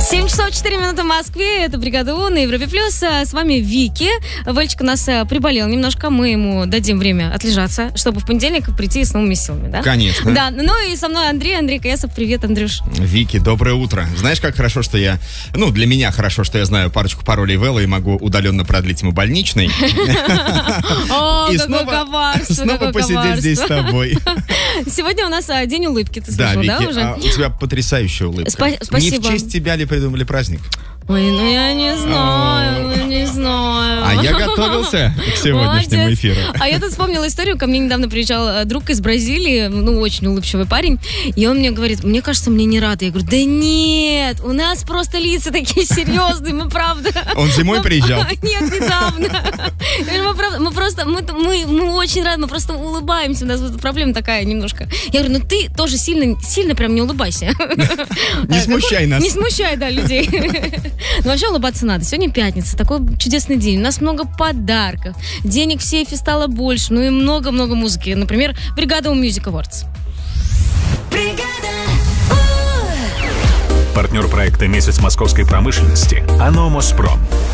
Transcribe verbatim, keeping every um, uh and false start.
семь часов четыре минуты в Москве. Это «Бригада У» на Европе Плюс. С вами Вики. Вальчик у нас приболел немножко. Мы ему дадим время отлежаться, чтобы в понедельник прийти с новыми силами, да? Конечно. Да, ну и со мной Андрей. Андрей Каясов. Привет, Андрюш. Вики, доброе утро. Знаешь, как хорошо, что я... Ну, для меня хорошо, что я знаю парочку паролей Вэлла и могу удаленно продлить ему больничный. О, какое коварство. Снова посидеть здесь с тобой. Сегодня у нас день улыбки, ты слышал, да, уже? Да, Вики, у тебя потрясающая улыбка. Спасибо. Не в честь тебя ли придумали праздник? Ой, ну я не знаю, ну не знаю. А я готовился к сегодняшнему Молодец. эфиру. А я тут вспомнила историю. Ко мне недавно приезжал друг из Бразилии, ну, очень улыбчивый парень. И он мне говорит, мне кажется, мне не рады. Я говорю, да нет, у нас просто лица такие серьезные, мы правда... Он зимой приезжал? Нет, недавно. Я говорю, мы, правда, мы просто, мы, мы, мы очень рады, мы просто улыбаемся. У нас вот проблема такая немножко. Я говорю, ну ты тоже сильно, сильно прям не улыбайся. Не смущай нас. Не смущай, да, людей. Но вообще улыбаться надо. Сегодня пятница, такой чудесный день. У нас много подарков. Денег в сейфе стало больше. Ну и много-много музыки. Например, «Бригада У Music Awards». Партнер проекта «Месяц московской промышленности» «Аномоспром».